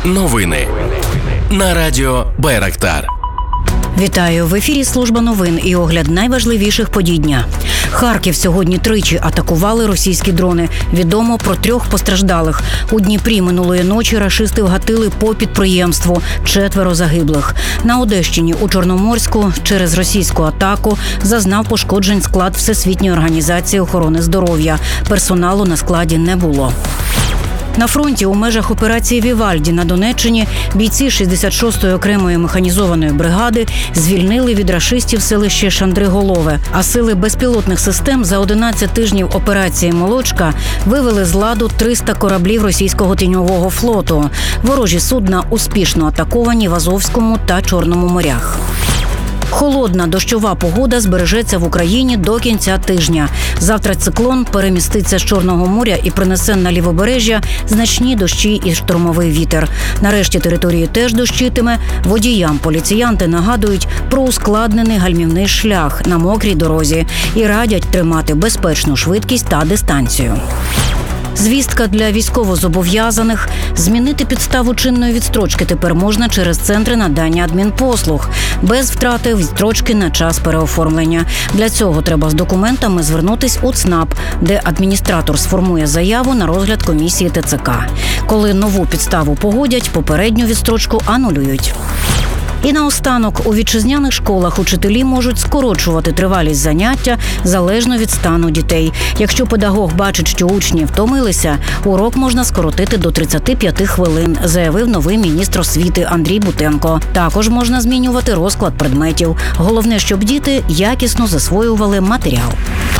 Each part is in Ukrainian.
Новини на радіо Байрактар. Вітаю! В ефірі служба новин і огляд найважливіших подій дня. Харків сьогодні тричі атакували російські дрони. Відомо про 3 постраждалих. У Дніпрі минулої ночі рашисти вгатили по підприємству. 4 загиблих. На Одещині у Чорноморську через російську атаку зазнав пошкоджень склад Всесвітньої організації охорони здоров'я. Персоналу на складі не було. На фронті у межах операції «Вівальді» на Донеччині бійці 66-ї окремої механізованої бригади звільнили від рашистів селище Шандриголове, а сили безпілотних систем за 11 тижнів операції «Молочка» вивели з ладу 300 кораблів російського тіньового флоту. Ворожі судна успішно атаковані в Азовському та Чорному морях. Холодна дощова погода збережеться в Україні до кінця тижня. Завтра циклон переміститься з Чорного моря і принесе на лівобережжя значні дощі і штормовий вітер. Нарешті території теж дощитиме. Водіям поліціянти нагадують про ускладнений гальмівний шлях на мокрій дорозі і радять тримати безпечну швидкість та дистанцію. Звістка для військовозобов'язаних. Змінити підставу чинної відстрочки тепер можна через центри надання адмінпослуг. Без втрати відстрочки на час переоформлення. Для цього треба з документами звернутись у ЦНАП, де адміністратор сформує заяву на розгляд комісії ТЦК. Коли нову підставу погодять, попередню відстрочку анулюють. І наостанок, у вітчизняних школах учителі можуть скорочувати тривалість заняття залежно від стану дітей. Якщо педагог бачить, що учні втомилися, урок можна скоротити до 35 хвилин, заявив новий міністр освіти Андрій Бутенко. Також можна змінювати розклад предметів. Головне, щоб діти якісно засвоювали матеріал.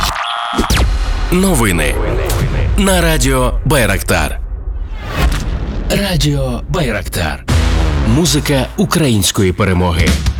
Новини на радіо Байрактар. Радіо Байрактар. Музика української перемоги.